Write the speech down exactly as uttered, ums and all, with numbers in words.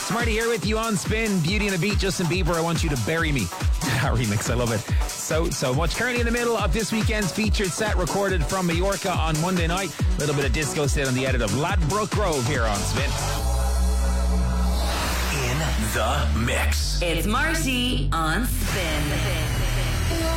Smarty here with you on Spin. Beauty and a Beat, Justin Bieber, I Want You to Bury Me. That remix, I love it so, so much. Currently in the middle of this weekend's featured set, recorded from Mallorca on Monday night. A little bit of disco set on the edit of Ladbroke Grove here on Spin. In the mix. It's Marty on Spin.